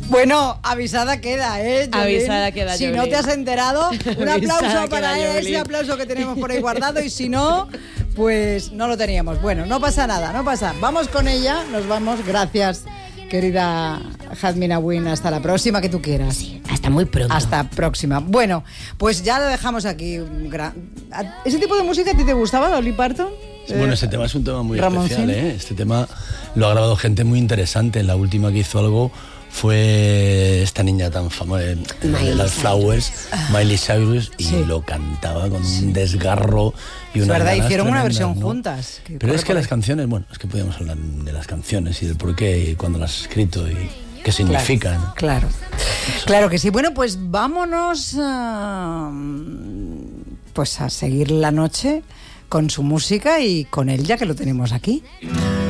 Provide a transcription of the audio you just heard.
Bueno, avisada queda, ¿eh? Jolín? Avisada queda, Si Jolín. no te has enterado, un aplauso para queda, ese Jolín. aplauso que tenemos por ahí guardado, y si no, pues no lo teníamos. Bueno, no pasa nada, no pasa. Vamos con ella, nos vamos. Gracias, querida Jazmina Win. Hasta la próxima que tú quieras. Sí, hasta muy pronto. Hasta próxima. Bueno, pues ya lo dejamos aquí. ¿Ese tipo de música a ti te gustaba, Dolly Parton? Bueno, ese tema es un tema muy Ramoncín. especial, ¿eh? Este tema lo ha grabado gente muy interesante. La última que hizo algo fue esta niña tan famosa, de las Flowers, Miley Cyrus, y Sí. lo cantaba con un desgarro y Es una verdad, ganas hicieron una tremendas, versión ¿no? juntas. Pero es que las canciones, bueno, es que podíamos hablar de las canciones y del por qué y cuándo las has escrito y qué significan. Claro, claro que sí. Bueno, pues vámonos pues a seguir la noche con su música y con él, ya que lo tenemos aquí.